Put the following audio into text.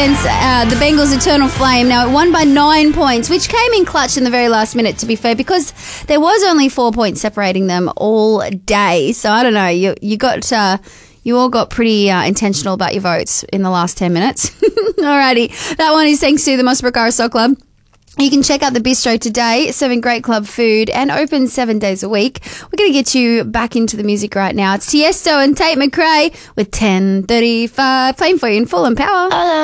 against the Bengals' Eternal Flame. Now, it won by 9 points, which came in clutch in the very last minute, to be fair, because there was only 4 points separating them all day. So, I don't know, you all got pretty intentional about your votes in the last 10 minutes. Alrighty, that one is thanks to the Mossbrook Aristotle Club. You can check out the bistro today, serving great club food and open 7 days a week. We're going to get you back into the music right now. It's Tiesto and Tate McRae with 10:35 playing for you in full and power.